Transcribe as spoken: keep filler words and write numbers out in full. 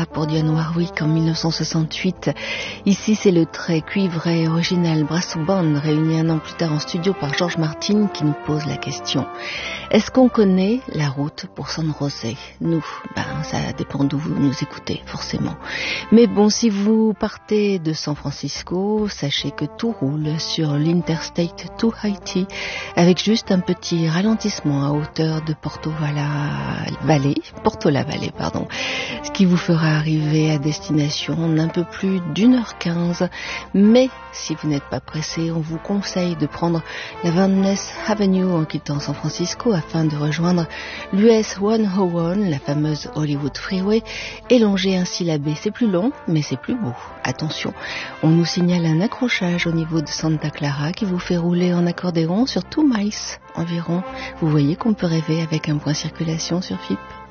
Clara pour Dionne Warwick en mille neuf cent soixante-huit. Ici, c'est le trait cuivré original Brass Band, réuni un an plus tard en studio par George Martin, qui nous pose la question. Est-ce qu'on connaît la route pour San José? Nous, ben, ça dépend d'où vous nous écoutez, forcément. Mais bon, si vous partez de San Francisco, sachez que tout roule sur l'Interstate to Haiti, avec juste un petit ralentissement à hauteur de Porto la Valley, Porto la Valley, pardon, ce qui vous fera arriver à destination en un peu plus d'une heure quinze. Mais si vous n'êtes pas pressé, on vous conseille de prendre la Van Ness Avenue en quittant San Francisco afin de rejoindre l'U S cent un, la fameuse Hollywood Freeway, et longer ainsi la baie. C'est plus long, mais c'est plus beau. Attention, on nous signale un accrochage au niveau de Santa Clara qui vous fait rouler en accordéon sur deux miles environ. Vous voyez qu'on peut rêver avec un point circulation sur F I P.